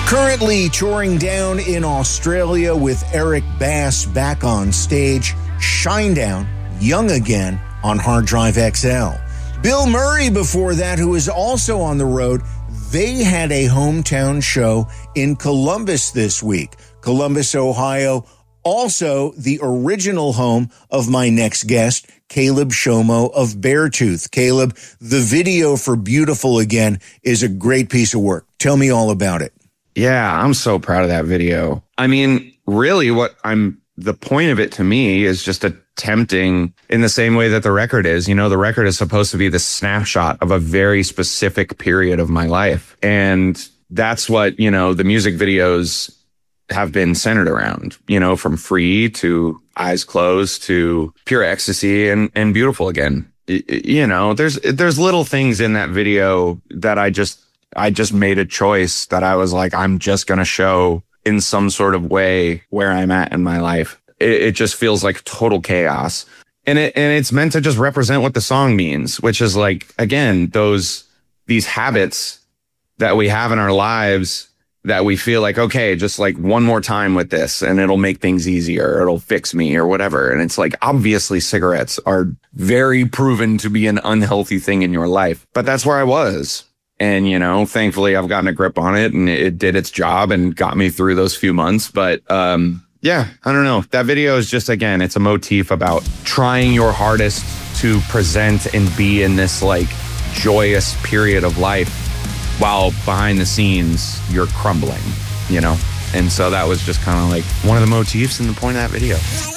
Currently touring down in Australia with Eric Bass back on stage. Shinedown, Young Again on Hard Drive XL. Bill Murray before that, who is also on the road. They had a hometown show in Columbus this week. Columbus, Ohio, also the original home of my next guest, Caleb Shomo of Beartooth. Caleb, the video for Beautiful Again is a great piece of work. Tell me all about it. Yeah, I'm so proud of that video. I mean, really the point of it to me is just attempting in the same way that the record is. You know, the record is supposed to be the snapshot of a very specific period of my life. And that's what, you know, the music videos have been centered around, you know, from Free to Eyes Closed to Pure Ecstasy and Beautiful Again. You know, there's little things in that video that I just made a choice that I was like, I'm just going to show in some sort of way where I'm at in my life. It just feels like total chaos. And it's meant to just represent what the song means, which is like, again, these habits that we have in our lives that we feel like, okay, just like one more time with this and it'll make things easier, or it'll fix me or whatever. And it's like, obviously cigarettes are very proven to be an unhealthy thing in your life, but that's where I was. And, you know, thankfully I've gotten a grip on it and it did its job and got me through those few months. But, yeah, I don't know. That video is just, again, it's a motif about trying your hardest to present and be in this like joyous period of life, while behind the scenes, you're crumbling, you know? And so that was just kind of like one of the motifs in the point of that video.